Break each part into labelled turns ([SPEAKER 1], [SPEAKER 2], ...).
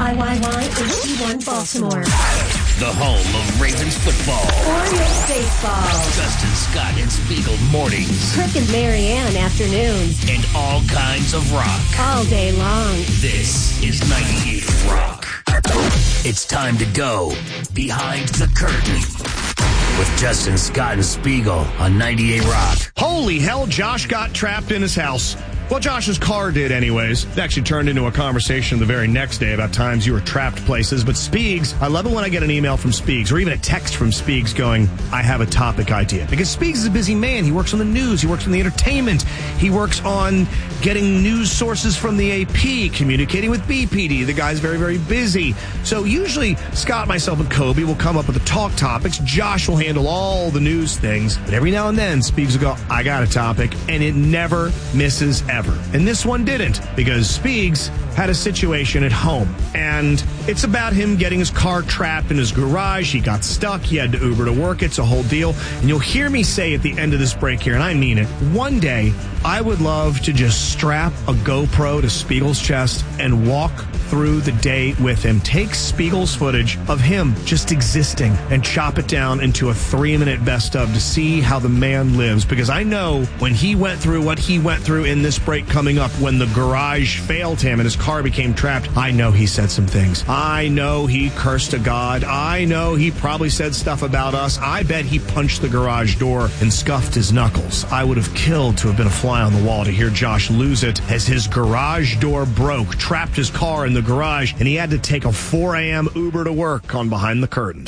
[SPEAKER 1] YYYHD1 Baltimore.
[SPEAKER 2] The home of Ravens football.
[SPEAKER 1] Orioles baseball.
[SPEAKER 2] Justin Scott and Spiegel mornings.
[SPEAKER 1] Crick and Marianne afternoons.
[SPEAKER 2] And all kinds of rock.
[SPEAKER 1] All day long.
[SPEAKER 2] This is 98 Rock. It's time to go behind the curtain with Justin Scott and Spiegel on 98 Rock.
[SPEAKER 3] Holy hell, Josh got trapped in his house. Well, Josh's car did anyways. It actually turned into a conversation the very next day about times you were trapped places. But Spiegs, I love it when I get an email from Spiegs or even a text from Spiegs going, I have a topic idea. Because Spiegs is a busy man. He works on the news. He works on the entertainment. He works on getting news sources from the AP, communicating with BPD. The guy's very, very busy. So usually Scott, myself, and Kobe will come up with the talk topics. Josh will handle all the news things. But every now and then, Spiegs will go, I got a topic. And it never misses ever. And this one didn't, because Spiegs had a situation at home. And it's about him getting his car trapped in his garage. He got stuck. He had to Uber to work. It's a whole deal. And you'll hear me say at the end of this break here, and I mean it, one day I would love to just strap a GoPro to Spiegel's chest and walk through the day with him. Take Spiegel's footage of him just existing and chop it down into a 3-minute best of to see how the man lives. Because I know when he went through what he went through in this break coming up, when the garage failed him and his car became trapped, I know he said some things. I know he cursed a God. I know he probably said stuff about us. I bet he punched the garage door and scuffed his knuckles. I would have killed to have been a fly on the wall to hear Josh lose it as his garage door broke, trapped his car in the garage, and he had to take a 4 a.m. Uber to work on Behind the Curtain.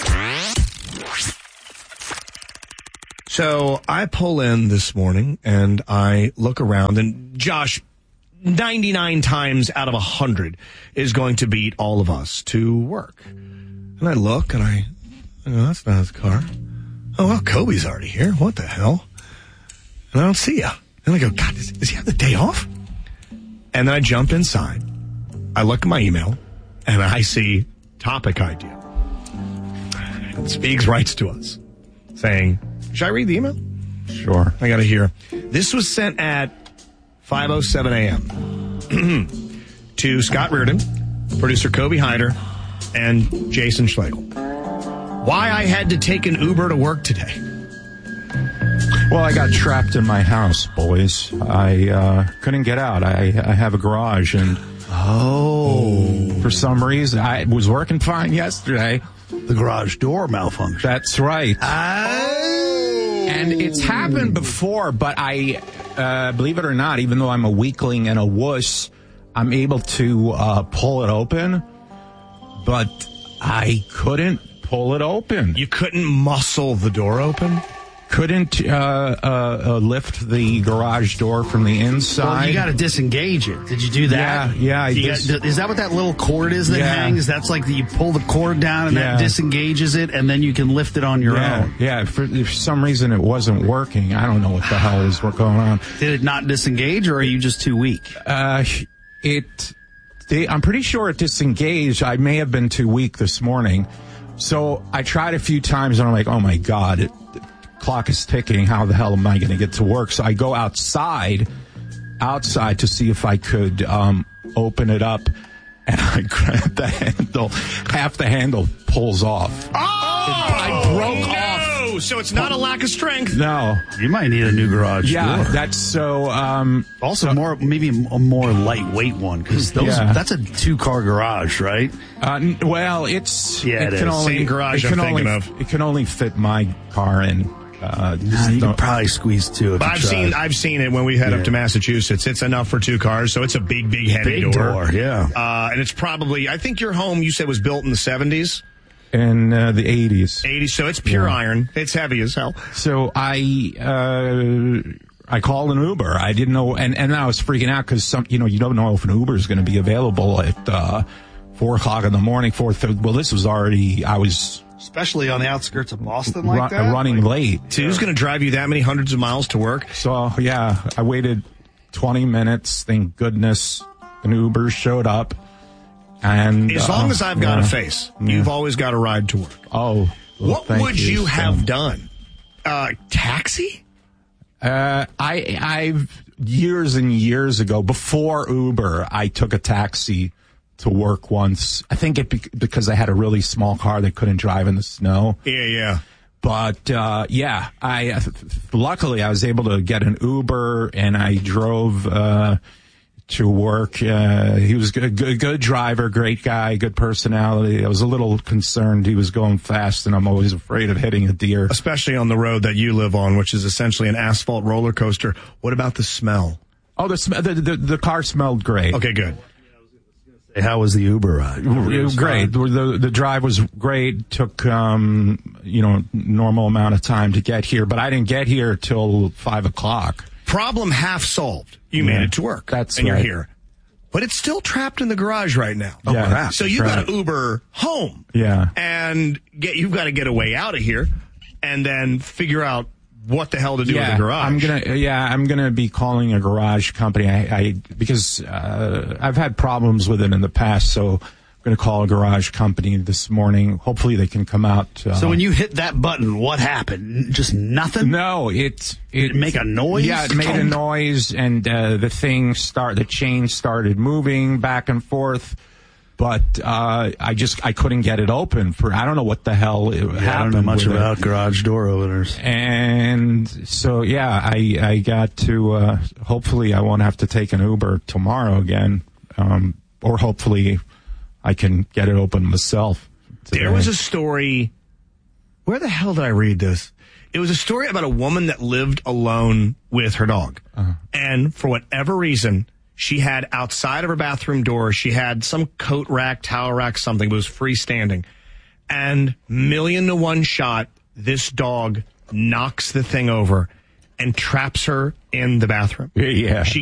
[SPEAKER 3] So I pull in this morning and I look around, and Josh, 99 times out of 100 is going to beat all of us to work. And I look and I go, that's not his car. Oh, well, Kobe's already here. What the hell? And I don't see you. And I go, God, does he have the day off? And then I jump inside. I look at my email and I see topic idea. And Spiegs writes to us saying, should I read the email?
[SPEAKER 4] Sure.
[SPEAKER 3] I got to hear. This was sent at 5:07 a.m. to Scott Reardon, producer Kobe Hyder, and Jason Schlegel. Why I had to take an Uber to work today.
[SPEAKER 4] Well, I got trapped in my house, boys. I couldn't get out. I have a garage, and for some reason, I was working fine yesterday.
[SPEAKER 5] The garage door malfunctioned.
[SPEAKER 4] That's right. And it's happened before, but I, believe it or not, even though I'm a weakling and a wuss, I'm able to pull it open, but I couldn't pull it open.
[SPEAKER 3] You couldn't muscle the door open?
[SPEAKER 4] Couldn't lift the garage door from the inside.
[SPEAKER 5] Well, you got to disengage it. Did you do that?
[SPEAKER 4] Yeah.
[SPEAKER 5] Is that what that little cord is that hangs? That's like you pull the cord down and that disengages it, and then you can lift it on your own.
[SPEAKER 4] Yeah, for some reason it wasn't working. I don't know what the hell is going on.
[SPEAKER 5] Did it not disengage, or are you just too weak?
[SPEAKER 4] I'm pretty sure it disengaged. I may have been too weak this morning. So I tried a few times, and I'm like, oh, my God, the clock is ticking. How the hell am I going to get to work? So I go outside to see if I could open it up, and I grab the handle. Half the handle pulls off.
[SPEAKER 3] Oh!
[SPEAKER 4] I broke off.
[SPEAKER 3] So it's not a lack of strength.
[SPEAKER 4] No.
[SPEAKER 5] You might need a new garage door.
[SPEAKER 4] That's so...
[SPEAKER 5] also, maybe a more lightweight one, because that's a 2-car garage, right?
[SPEAKER 4] Well, it's...
[SPEAKER 5] Yeah, it is.
[SPEAKER 3] Same garage I'm thinking of.
[SPEAKER 4] It can only fit my car in.
[SPEAKER 5] You can probably squeeze 2 if
[SPEAKER 3] but I've seen it when we head up to Massachusetts. It's enough for 2 cars, so it's a big heavy door.
[SPEAKER 5] Yeah.
[SPEAKER 3] And it's probably, I think your home, you said, was built in the 70s?
[SPEAKER 4] In the 80s.
[SPEAKER 3] 80s, so it's pure iron. It's heavy as hell.
[SPEAKER 4] So I called an Uber. I didn't know, and I was freaking out because you don't know if an Uber is going to be available at 4 o'clock in the morning. 4:30. Well, this was already. I was
[SPEAKER 5] especially on the outskirts of Boston like that,
[SPEAKER 4] running late.
[SPEAKER 3] So who's going to drive you that many hundreds of miles to work?
[SPEAKER 4] So I waited 20 minutes. Thank goodness an Uber showed up. And
[SPEAKER 3] as long as I've got a face, you've always got a ride to work.
[SPEAKER 4] Oh, well,
[SPEAKER 3] what would you have done? Taxi?
[SPEAKER 4] I've years and years ago, before Uber, I took a taxi to work once. I think because I had a really small car that couldn't drive in the snow.
[SPEAKER 3] Yeah.
[SPEAKER 4] But luckily I was able to get an Uber, and I drove to work. He was a good driver, great guy, good personality. I was a little concerned he was going fast, and I'm always afraid of hitting a deer,
[SPEAKER 3] especially on the road that you live on, which is essentially an asphalt roller coaster. What about the smell?
[SPEAKER 4] Oh, the car smelled great.
[SPEAKER 3] Okay, good.
[SPEAKER 5] How was the Uber ride?
[SPEAKER 4] It was great. The drive was great. Took normal amount of time to get here, but I didn't get here till 5:00.
[SPEAKER 3] Problem half solved. You made it to work.
[SPEAKER 4] That's
[SPEAKER 3] and
[SPEAKER 4] right.
[SPEAKER 3] You're here, but it's still trapped in the garage right now.
[SPEAKER 4] Oh, yeah, crap.
[SPEAKER 3] So you've got to Uber home.
[SPEAKER 4] Yeah,
[SPEAKER 3] and you've got to get a way out of here, and then figure out what the hell to do with the garage.
[SPEAKER 4] I'm gonna be calling a garage company. Because I've had problems with it in the past, so I'm gonna call a garage company this morning. Hopefully they can come out.
[SPEAKER 5] So when you hit that button, what happened? Just nothing?
[SPEAKER 4] No,
[SPEAKER 5] Did it make a noise?
[SPEAKER 4] Yeah, it made a noise, and the chain started moving back and forth. But I couldn't get it open I don't know what the hell happened.
[SPEAKER 5] I don't know much about garage door openers.
[SPEAKER 4] And so, I got to, hopefully I won't have to take an Uber tomorrow again. Or hopefully I can get it open myself today.
[SPEAKER 3] There was a story. Where the hell did I read this? It was a story about a woman that lived alone with her dog. Uh-huh. And for whatever reason, she had outside of her bathroom door, she had some coat rack, towel rack, something, but it was freestanding. And 1,000,000-to-1 shot, this dog knocks the thing over and traps her in the bathroom.
[SPEAKER 4] Yeah.
[SPEAKER 3] She